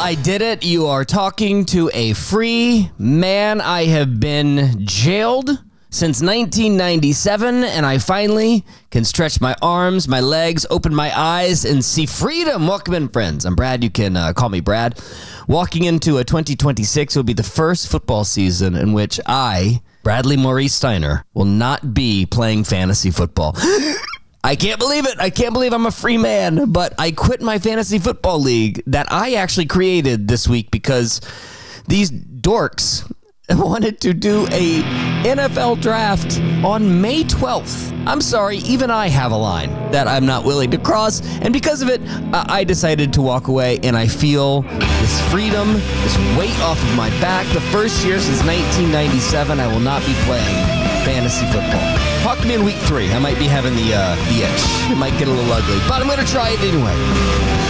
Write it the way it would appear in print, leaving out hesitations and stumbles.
I did it. You are talking to a free man. I have been jailed since 1997, and I finally can stretch my arms, my legs, open my eyes, and see freedom. Welcome in, friends. I'm Brad. You can call me Brad. Walking into a 2026 will be the first football season in which I, Bradley Maurice Steiner, will not be playing fantasy football. I can't believe it. I can't believe I'm a free man, but I quit my fantasy football league that I actually created this week because these dorks wanted to do a NFL draft on May 12th. I'm sorry, even I have a line that I'm not willing to cross, and because of it, I decided to walk away, and I feel this freedom, this weight off of my back. The first year since 1997, I will not be playing fantasy football. Talk to me in week 3. I might be having the itch. It might get a little ugly, but I'm going to try it anyway.